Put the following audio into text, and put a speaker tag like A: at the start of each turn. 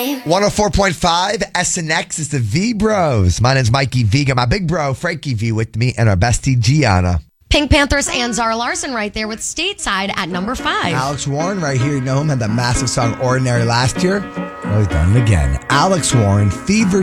A: 104.5 SNX is the V Bros. My name's Mikey V. Got my big bro, Frankie V, with me, and our bestie, Gianna.
B: Pink Panthers and Zara Larson right there with Stateside at number 5.
C: Alex Warren right here. You know him, had that massive song Ordinary last year. Well, he's done it again. Alex Warren, Fever